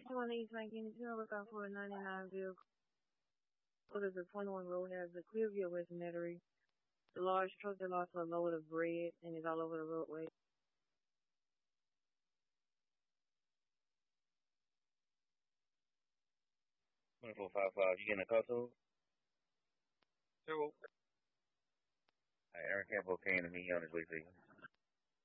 21 East 19, look out for a 99 vehicle. What is a 21 road has a clear view of West Metairie. The large truck that lost a load of bread and is all over the roadway. 2455, you getting a call to? Two. Aaron Campbell came to me on his way to you.